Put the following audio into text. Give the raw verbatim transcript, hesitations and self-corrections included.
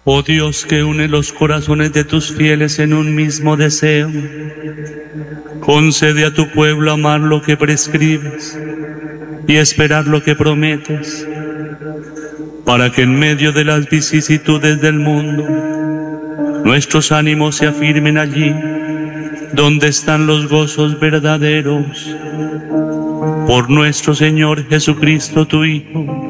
Oh Dios, que une los corazones de tus fieles en un mismo deseo, concede a tu pueblo amar lo que prescribes y esperar lo que prometes, para que en medio de las vicisitudes del mundo nuestros ánimos se afirmen allí donde están los gozos verdaderos. Por nuestro Señor Jesucristo, tu Hijo,